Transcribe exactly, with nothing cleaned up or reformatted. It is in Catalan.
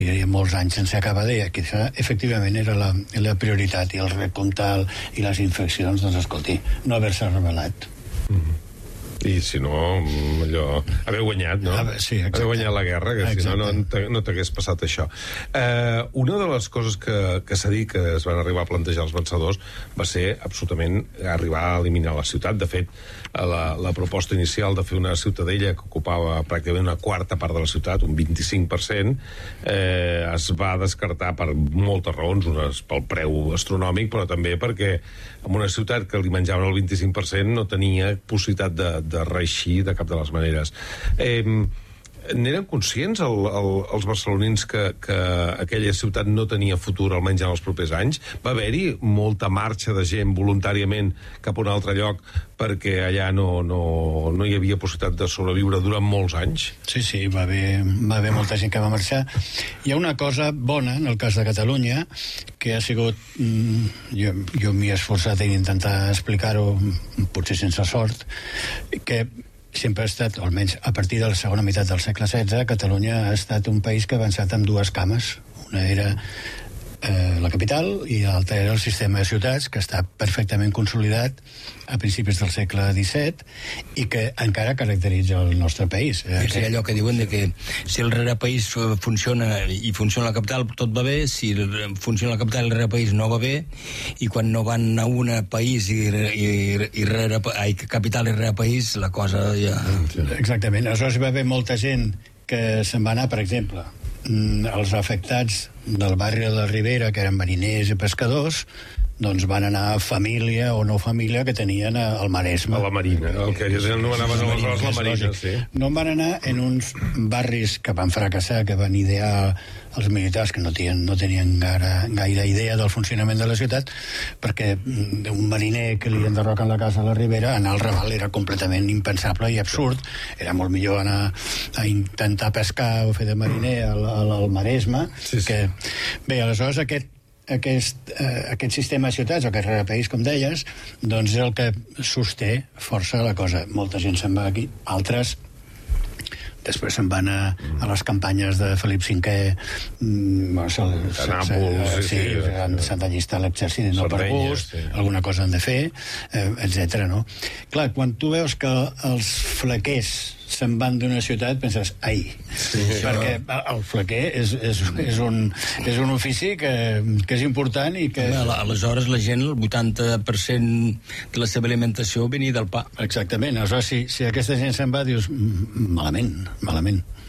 hi havia molts anys sense acabar de, que efectivament era la, la prioritat, i el recompte i les infeccions, doncs escolti, no haver-se revelat. Mm-hmm. I si no, allò, haver guanyat, no? Ah, sí, haver guanyat la guerra, que si no, no t'hagués passat això. Eh, una de les coses que, que s'ha dit que es van arribar a plantejar els vencedors va ser absolutament arribar a eliminar la ciutat. De fet, la, la proposta inicial de fer una ciutadella que ocupava pràcticament una quarta part de la ciutat, un vint-i-cinc per cent, eh, es va descartar per moltes raons, unes pel preu astronòmic, però també perquè en una ciutat que li menjaven el vint-i-cinc per cent no tenia possibilitat de de reeixir de cap de les maneres. Eh, n'eren conscients el, el, els barcelonins que, que aquella ciutat no tenia futur, almenys en els propers anys? Va haver-hi molta marxa de gent voluntàriament cap a un altre lloc perquè allà no, no, no hi havia possibilitat de sobreviure durant molts anys? Sí, sí, va haver, va haver molta gent que va marxar. Hi ha una cosa bona en el cas de Catalunya, que ha sigut... Jo, jo m'hi he esforçat en intentar explicar-ho, potser sense sort, que sempre ha estat, o almenys a partir de la segona meitat del segle setze, Catalunya ha estat un país que ha avançat amb dues cames. Una era eh, la capital i l'altra era el sistema de ciutats, que està perfectament consolidat a principis del segle disset i que encara caracteritza el nostre país. Eh, és allò que diuen de que si el rerepaís funciona i funciona la capital tot va bé, si funciona la capital i el rerepaís no va bé, i quan no van a un país i, i, i rere, ai, capital i rerepaís la cosa ja... Exactament, aleshores va haver molta gent que se'n va anar, per exemple, els afectats del barri de la Ribera, que eren mariners i pescadors, doncs van anar a família o no família que tenien al Maresme. A la Marina, el que no anaven aleshores la Marina, sí. No van anar en uns barris que van fracassar, que van idear els militars, que no tenien, no tenien gaire, gaire idea del funcionament de la ciutat, perquè un mariner que li enderroquen la casa a la Ribera, anar al Raval era completament impensable i absurd. Era molt millor anar a intentar pescar o fer de mariner al, al, al Maresme, sí, sí. Que... Bé, aleshores aquest Aquest, eh, aquest sistema de ciutats, o aquest rerepaís, com deies, doncs és el que sosté força la cosa. Molta gent se'n va aquí, altres després se'n van a, a les campanyes de Felip cinquè, mm, se, se, a Nàpols, se, sí, sí, han, s'han d'allistar a l'exèrcit, no per gust, sí. Alguna cosa han de fer, eh, etcètera, no? Clar, quan tu veus que els flequers se'n van d'una ciutat, penses, ai, sí, perquè el flequer és, és, és, un, és un ofici que, que és important i que... Home, aleshores la gent, el vuitanta per cent de la seva alimentació venia del pa. Exactament, aleshores si, si aquesta gent se'n va, dius, malament, malament.